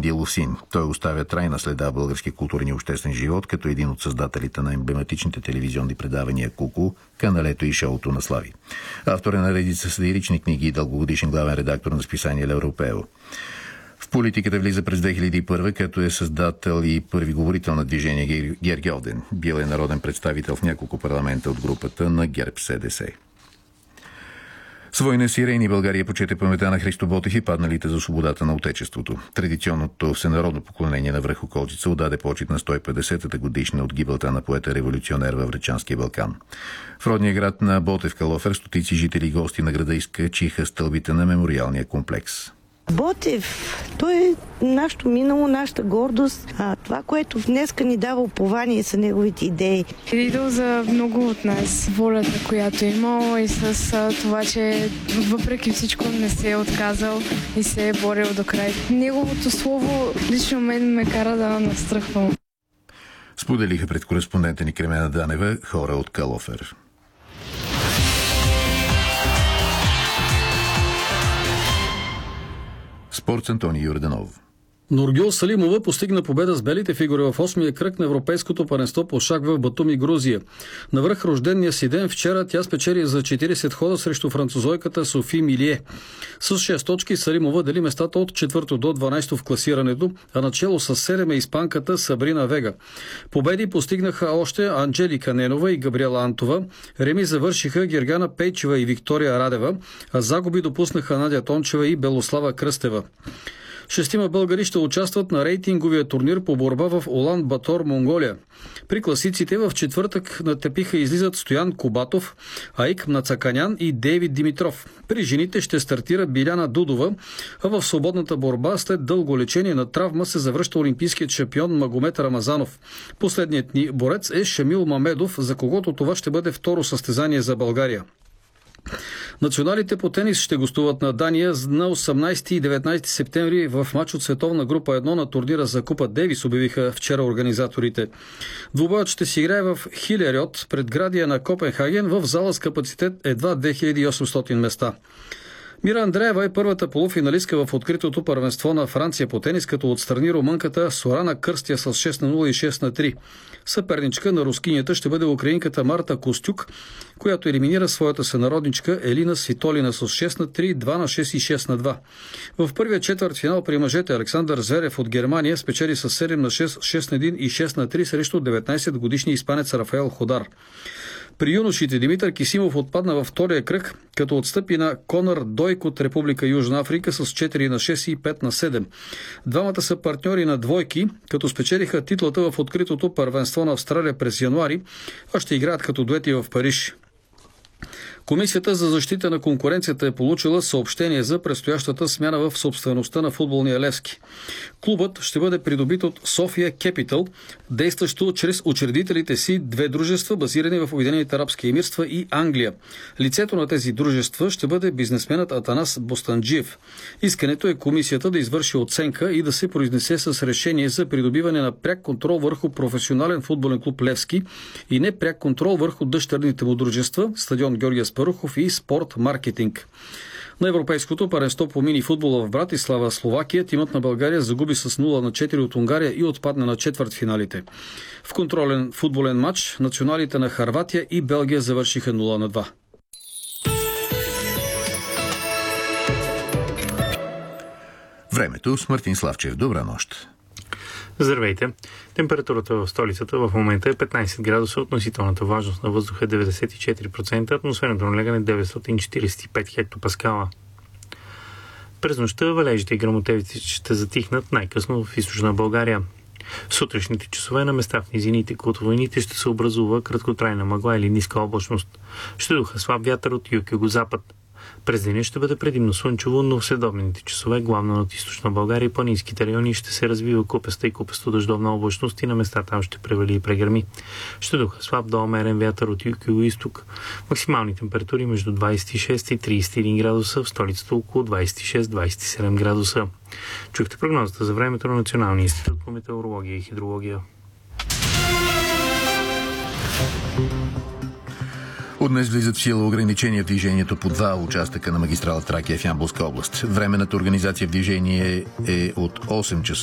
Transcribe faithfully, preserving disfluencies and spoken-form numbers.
Ангелов син. Той оставя трайна следа в български културен и обществен живот, като един от създателите на емблематичните телевизионни предавания Куку, Каналето и шоуто на Слави. Автор е на редица сатирични книги и дългогодишен главен редактор на списание L'Europeo. В политиката влиза през две хиляди и първа, като е създател и първи говорител на движение Гергьовден. Бил е народен представител в няколко парламента от групата на ГЕРБ-СДС. С война с Ирени България почете паметта на Христо Ботев и падналите за свободата на Отечеството. Традиционното всенародно поклонение на връх Околчица отдаде почет на сто и петдесетата годишна от гибелта на поета-революционер във Врачанския Балкан. В родния град на Ботев, Калофер, стотици жители и гости на града изкачиха стълбите на мемориалния комплекс. Ботев, той е нашето минало, нашата гордост. А това, което днеска ни дава упование, са неговите идеи. Е идол за много от нас. Волята, която е имал и с а, това, че въпреки всичко не се е отказал и се е борил до край. Неговото слово лично мен ме кара да настръхвам. Споделиха пред кореспондента ни Кремена Данева хора от Калофер. Спорт с Антоний Йорданов. Нургюл Салимова постигна победа с белите фигури в осмия кръг на Европейското първенство по шах в Батуми, Грузия. Навръх рождения си ден вчера тя спечели за четиридесет хода срещу французойката Софи Милие. С шест точки Салимова дели местата от четвърто до дванадесето в класирането, а начело с седем е испанката Сабрина Вега. Победи постигнаха още Анджелика Ненова и Габриела Антова. Реми завършиха Гергана Пейчева и Виктория Радева, а загуби допуснаха Надя Тончева и Белослава Кръстева. Шестима българи ще участват на рейтинговия турнир по борба в Улан Батор, Монголия. При класиците в четвъртък на тепиха излизат Стоян Кубатов, Аик Нацаканян и Дейвид Димитров. При жените ще стартира Биляна Дудова, а в свободната борба след дълго лечение на травма се завръща олимпийският шампион Магомед Рамазанов. Последният ни борец е Шамил Мамедов, за когото това ще бъде второ състезание за България. Националите по тенис ще гостуват на Дания на осемнадесети и деветнадесети септември в мач от световна група едно на турнира за Купа Дейвис, обявиха вчера организаторите. Двубоят ще се играе в Хилерьот, предградие на Копенхаген, в зала с капацитет едва две хиляди и осемстотин места. Мира Андреева е първата полуфиналистка в откритото първенство на Франция по тенис, като отстрани румънката Сорана Кърстия с шест на нула и шест на три. Съперничка на рускинята ще бъде украинката Марта Костюк, която елиминира своята сънародничка Елина Свитолина с шест на три, два на шест и шест на два. В първия четвъртфинал при мъжете Александър Зверев от Германия спечели с седем на шест, шест на един и шест на три срещу деветнадесетгодишния испанец Рафаел Ходар. При юношите Димитър Кисимов отпадна във втория кръг, като отстъпи на Конър Дойк от Република Южна Африка с четири на шест и пет на седем. Двамата са партньори на двойки, като спечелиха титлата в откритото първенство на Австралия през януари, а ще играят като дуети в Париж. Комисията за защита на конкуренцията е получила съобщение за предстоящата смяна в собствеността на футболния Левски. Клубът ще бъде придобит от София Кепитъл, действащо чрез учредителите си две дружества, базирани в Обединените арабски емирства и Англия. Лицето на тези дружества ще бъде бизнесменът Атанас Бостанджиев. Искането е комисията да извърши оценка и да се произнесе с решение за придобиване на пряк контрол върху професионален футболен клуб Левски и не пряк контрол върху дъщерните му дружества, стадион Георгия Спарухов и Спорт Маркетинг. На европейското първенство по мини футбола в Братислава, Словакия, тимът на България загуби с нула на четири от Унгария и отпадна на четвъртфиналите. В контролен футболен матч националите на Хърватия и Белгия завършиха нула на два. Времето с Мартин Славчев. Добра нощ. Здравейте! Температурата в столицата в момента е петнадесет градуса, относителната влажност на въздуха е деветдесет и четири процента, атмосферното налягане деветстотин четиридесет и пет хектопаскала. През нощта валежите и гръмотевици ще затихнат най-късно в източна България. В сутрешните часове на места в низините и котловините ще се образува краткотрайна мъгла или ниска облачност. Ще духа слаб вятър от юг-югозапад. През деня ще бъде предимно слънчево, но в следобедните часове, главно над източна България и планинските райони, ще се развива купеста и купесто дъждовна облачност и на места там ще превали и прегърми. Ще духа слаб до умерен вятър от юг-юго-изток. Максимални температури между двадесет и шест и тридесет и един градуса, в столицата около двадесет и шест до двадесет и седем градуса. Чухте прогнозата за времето на Националния институт по метеорология и хидрология. От днес влизат в сила ограничения в движението по два участъка на магистрала Тракия в Ямболска област. Временната организация в движение е от осем часа